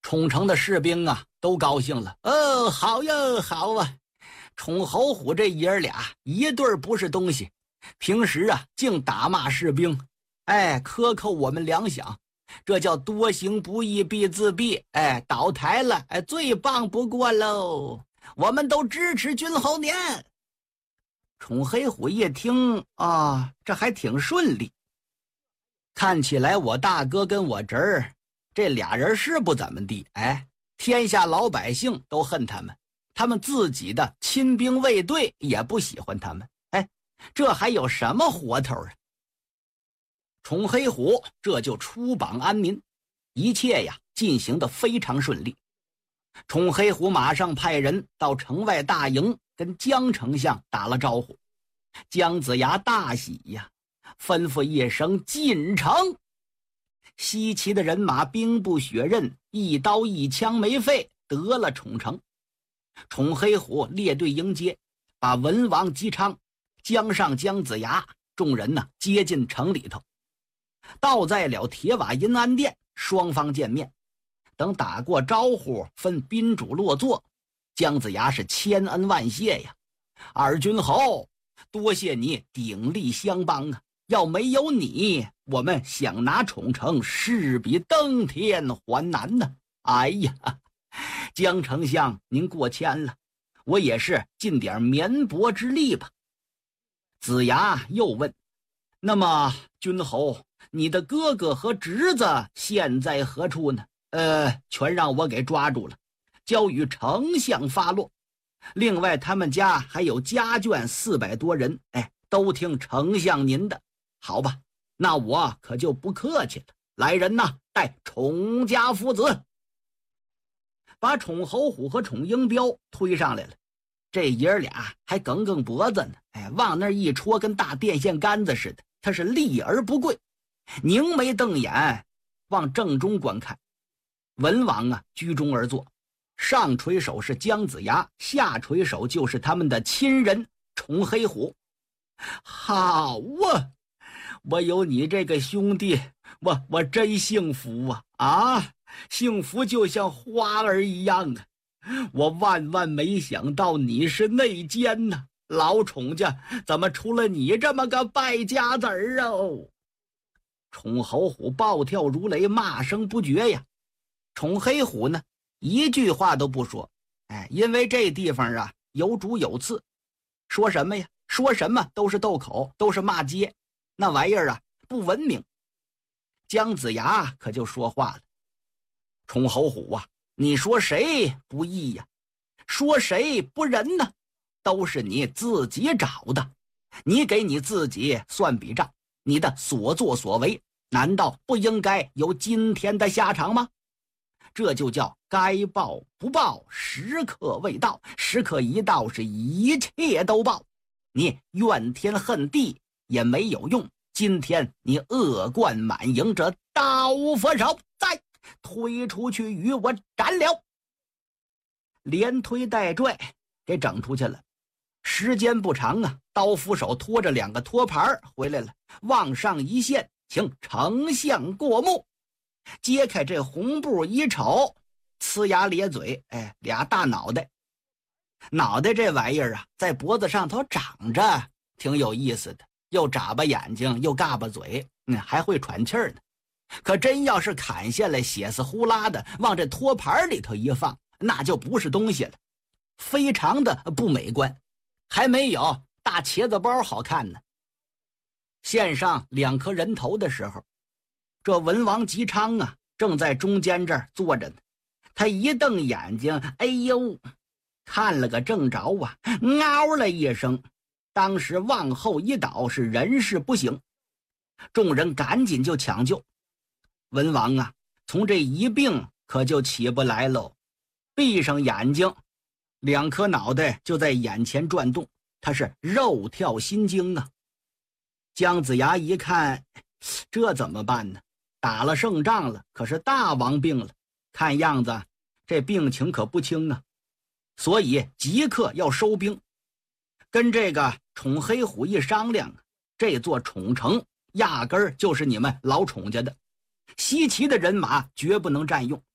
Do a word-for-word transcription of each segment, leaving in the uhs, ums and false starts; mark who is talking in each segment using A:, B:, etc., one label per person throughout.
A: 冲城的士兵啊都高兴了，哦，好呀好啊，冲侯虎这爷儿俩一对不是东西，平时啊净打骂士兵，哎，克扣我们粮饷，这叫多行不义必自毙，哎，倒台了，哎，最棒不过喽，我们都支持军侯年。冲黑虎一听啊，这还挺顺利，看起来我大哥跟我侄儿这俩人是不怎么地，哎，天下老百姓都恨他们，他们自己的亲兵卫队也不喜欢他们，哎，这还有什么活头啊？冲黑虎这就出榜安民，一切呀进行得非常顺利。冲黑虎马上派人到城外大营跟江丞相打了招呼，姜子牙大喜呀，吩咐一声进城。西岐的人马兵不血刃，一刀一枪没费，得了冲城。冲黑虎列队迎接，把文王姬昌、江上姜子牙众人呢接进城里头，到在了铁瓦银安殿，双方见面。等打过招呼，分宾主落座，姜子牙是千恩万谢呀，二君侯，多谢你鼎力相帮啊！要没有你，我们想拿冲城势比登天还难呢。哎呀，姜丞相您过谦了，我也是尽点绵薄之力吧。子牙又问，那么君侯，你的哥哥和侄子现在何处呢？呃，全让我给抓住了，交与丞相发落。另外他们家还有家眷四百多人，哎，都听丞相您的。好吧，那我可就不客气了。来人呐，带冲家父子。把冲侯虎和冲英彪推上来了，这爷儿俩还梗梗脖子呢，哎，往那儿一戳，跟大电线杆子似的，他是立而不跪，凝眉瞪眼往正中观看。文王啊居中而坐，上垂手是姜子牙，下垂手就是他们的亲人冲黑虎。好啊，我有你这个兄弟，我我真幸福啊！啊，幸福就像花儿一样啊！我万万没想到你是内奸呐，老冲家怎么出了你这么个败家子儿哦？冲侯虎暴跳如雷，骂声不绝呀。冲黑虎呢，一句话都不说，哎，因为这地方啊有主有次，说什么呀？说什么都是斗口，都是骂街，那玩意儿啊不文明。姜子牙可就说话了，冲侯虎啊，你说谁不义呀？说谁不仁呢？都是你自己找的，你给你自己算笔账，你的所作所为难道不应该有今天的下场吗？这就叫该报不报，时刻未到，时刻一到是一切都报。你怨天恨地也没有用，今天你恶贯满盈，这刀斧手再推出去与我斩了。连推带拽给整出去了。时间不长啊，刀斧手拖着两个托盘回来了，往上一献，请丞相过目。揭开这红布一瞅，呲牙咧嘴，哎，俩大脑袋。脑袋这玩意儿啊，在脖子上头长着，挺有意思的，又眨巴眼睛，又嘎巴嘴，嗯，还会喘气儿呢。可真要是砍下来，血丝呼啦的往这托盘里头一放，那就不是东西了，非常的不美观，还没有大茄子包好看呢。献上两颗人头的时候，这文王姬昌啊正在中间这儿坐着呢，他一瞪眼睛，哎呦，看了个正着啊，嗷了一声，当时往后一倒，是人事不省。众人赶紧就抢救。文王啊从这一病可就起不来喽，闭上眼睛，两颗脑袋就在眼前转动，他是肉跳心惊啊。姜子牙一看，这怎么办呢？打了胜仗了，可是大王病了，看样子这病情可不轻啊，所以即刻要收兵。跟这个宠黑虎一商量，这座宠城压根儿就是你们老宠家的，西岐的人马绝不能占用，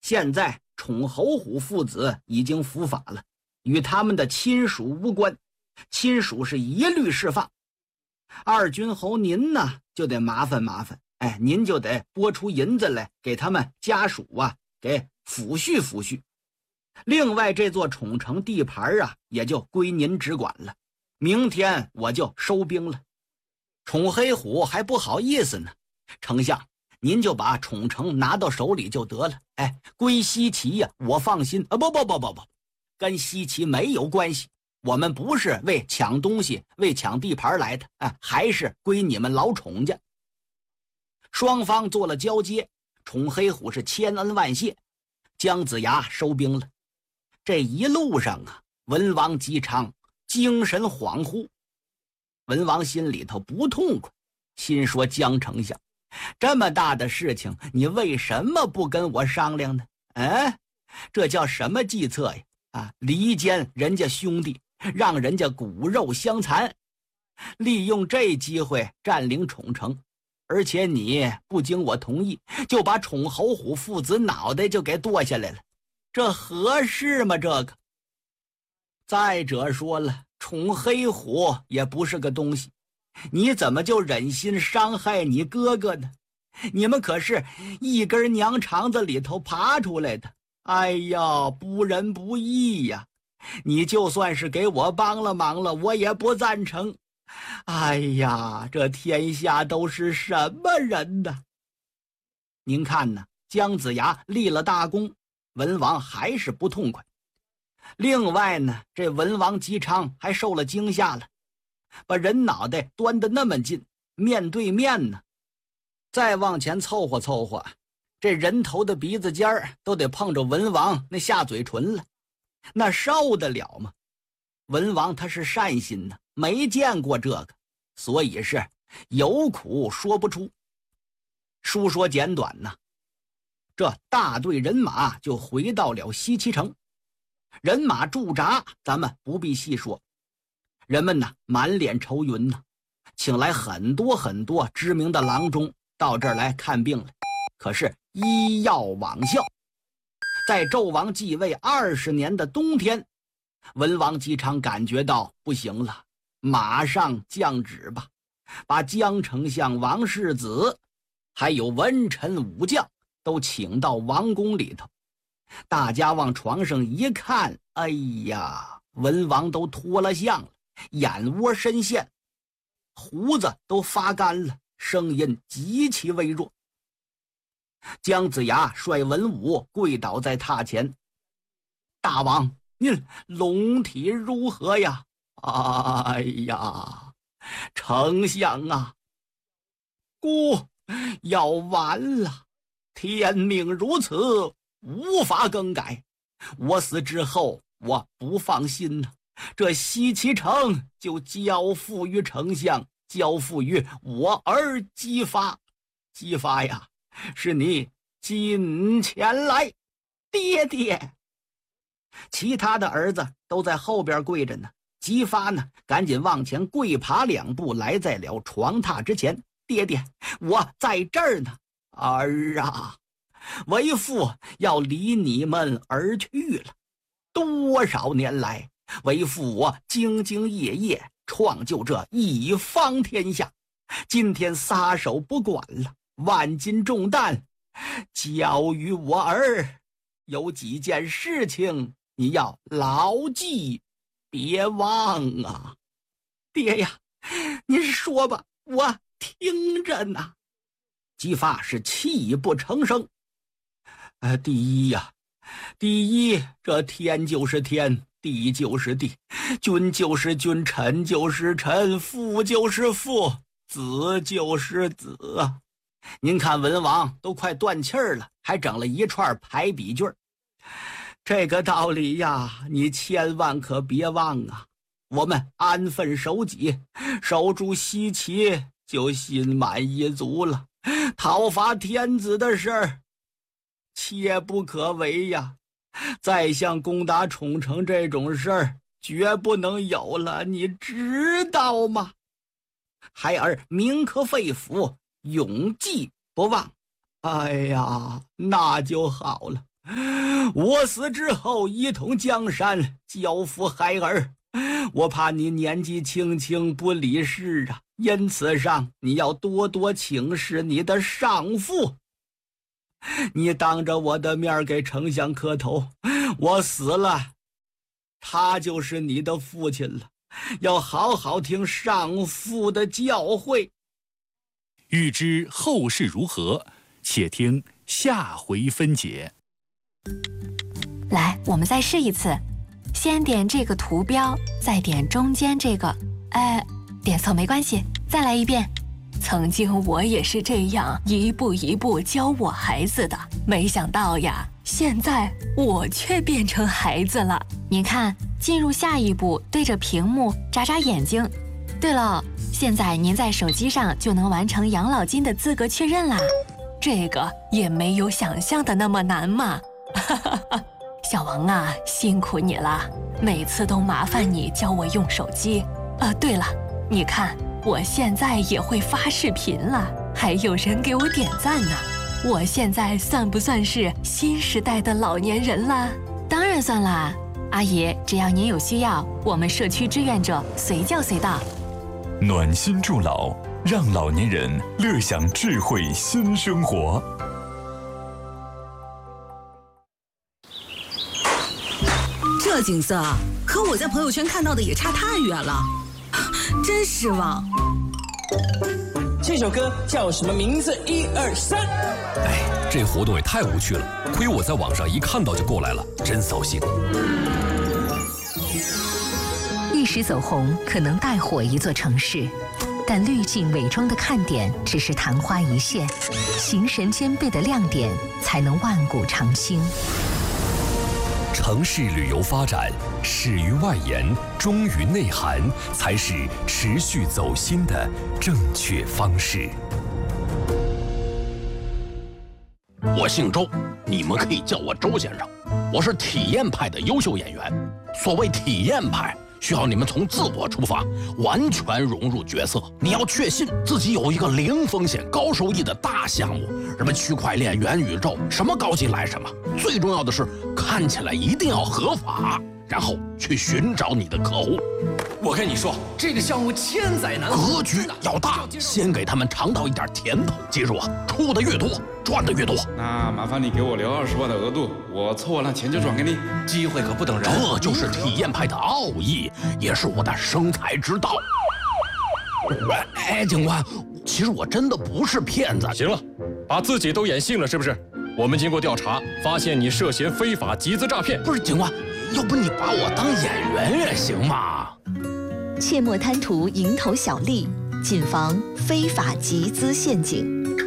A: 现在宠侯虎父子已经伏法了，与他们的亲属无关，亲属是一律释放。二军侯您呢就得麻烦麻烦，哎，您就得拨出银子来给他们家属啊给抚恤抚恤。另外这座宠城地盘啊也就归您只管了，明天我就收兵了。宠黑虎还不好意思呢，丞相您就把宠城拿到手里就得了，哎，归西岐呀、啊、我放心啊，不不不不不，跟西岐没有关系，我们不是为抢东西为抢地盘来的，哎，还是归你们老宠家。双方做了交接，宠黑虎是千恩万谢，姜子牙收兵了。这一路上啊，文王姬昌精神恍惚，文王心里头不痛快，心说姜丞相，这么大的事情你为什么不跟我商量呢？哎，这叫什么计策呀？啊，离间人家兄弟，让人家骨肉相残，利用这机会占领宠城，而且你不经我同意就把宠侯虎父子脑袋就给剁下来了，这合适吗？这个再者说了，宠黑虎也不是个东西，你怎么就忍心伤害你哥哥呢？你们可是一根娘肠子里头爬出来的，哎呀，不仁不义呀！你就算是给我帮了忙了，我也不赞成。哎呀，这天下都是什么人呢？您看呢，姜子牙立了大功，文王还是不痛快。另外呢，这文王姬昌还受了惊吓了，把人脑袋端得那么近，面对面呢，再往前凑合凑合，这人头的鼻子尖儿都得碰着文王那下嘴唇了，那受得了吗？文王他是善心呢，没见过这个，所以是有苦说不出。书说简短呢，这大队人马就回到了西岐城。人马驻扎咱们不必细说，人们呢满脸愁云呢，请来很多很多知名的郎中到这儿来看病了，可是医药罔效。在纣王继位二十年的冬天，文王姬昌感觉到不行了，马上降旨吧，把姜丞相、王世子还有文臣武将都请到王宫里头。大家往床上一看，哎呀，文王都脱了相了，眼窝深陷，胡子都发干了，声音极其微弱。姜子牙率文武跪倒在榻前，大王您龙体如何呀？哎呀，丞相啊，孤要完了，天命如此，无法更改。我死之后，我不放心呢、啊，这西岐城就交付于丞相，交付于我儿姬发。姬发呀，是你近前来，爹爹。其他的儿子都在后边跪着呢，姬发呢，赶紧往前跪爬两步，来在了床榻之前。爹爹，我在这儿呢。儿啊，为父要离你们而去了。多少年来，为父我兢兢业业创就这一方天下，今天撒手不管了，万斤重担交于我儿，有几件事情你要牢记，别忘啊！爹呀，您说吧，我听着呢。姬发是泣不成声。呃，第一呀，第一，这天就是天，地就是地，君就是君，臣就是臣，父就是父，子就是子啊！您看文王都快断气儿了，还整了一串排比句儿。这个道理呀，你千万可别忘啊！我们安分守己，守住西岐，就心满意足了。讨伐天子的事儿，切不可为呀！再像攻打宠城这种事儿，绝不能有了，你知道吗？孩儿铭刻肺腑，永记不忘。哎呀，那就好了。 我死之后一统江山，交付孩儿。我怕你年纪轻轻不理事啊，因此上你要多多请示你的上父。你当着我的面给丞相磕头，我死了，他就是你的父亲了，要好好听上父的教诲。
B: 欲知后事如何，且听下回分解。
C: 来，我们再试一次，先点这个图标，再点中间这个，哎，点错没关系，再来一遍。曾经我也是这样一步一步教我孩子的，没想到呀，现在我却变成孩子了。您看，进入下一步，对着屏幕眨眨眼睛。对了，现在您在手机上就能完成养老金的资格确认啦，这个也没有想象的那么难嘛。小王啊，辛苦你了，每次都麻烦你教我用手机。啊，对了，你看我现在也会发视频了，还有人给我点赞呢。我现在算不算是新时代的老年人啦？当然算啦，阿姨，只要您有需要，我们社区志愿者随叫随到。
D: 暖心助老，让老年人乐享智慧新生活。
E: 这景色和我在朋友圈看到的也差太远了，真失望。
F: 这首歌叫什么名字？一二三。
G: 哎，这活动也太无趣了，亏我在网上一看到就过来了，真扫兴。
C: 一时走红可能带火一座城市，但滤镜伪装的看点只是昙花一现，形神兼备的亮点才能万古长青。
G: 城市旅游发展，始于外延，忠于内涵，才是持续走心的正确方式。
H: 我姓周，你们可以叫我周先生。我是体验派的优秀演员。所谓体验派，需要你们从自我出发，完全融入角色。你要确信自己有一个零风险、高收益的大项目，什么区块链、元宇宙，什么高级来什么。最重要的是，看起来一定要合法，然后去寻找你的客户。
G: 我跟你说，这个项目千载难逢，
H: 格局要大，先给他们尝到一点甜头。记住啊，出的越多，赚的越多。
I: 那麻烦你给我留二十万的额度，我凑完了钱就转给你。
G: 机会可不等人，
H: 这就是体验派的奥义，也是我的生财之道。哎，警官，其实我真的不是骗子。
J: 行了，把自己都演信了是不是？我们经过调查，发现你涉嫌非法集资诈骗。
H: 不是警官，要不你把我当演员也行嘛？
K: 切莫贪图蝇头小利，谨防非法集资陷阱。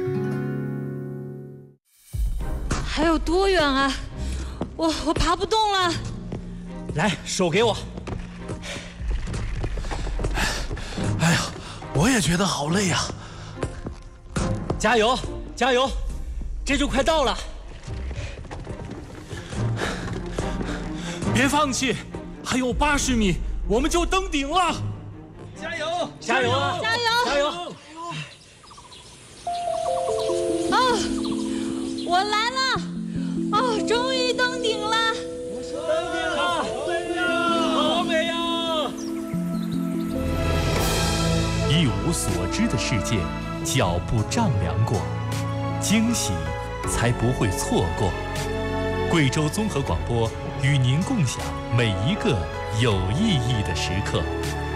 L: 还有多远啊？我我爬不动了。
F: 来，手给我。
M: 哎呀，我也觉得好累呀！
F: 加油，加油！这就快到了，
M: 别放弃，还有八十米，我们就登顶了！
F: 加油，加油啊！
L: 加油，
F: 加油！
L: 啊，我来了！哦，终于登顶了！
F: 登顶了，好美呀！
B: 一无所知的世界，脚步丈量过，惊喜才不会错过。贵州综合广播与您共享每一个有意义的时刻。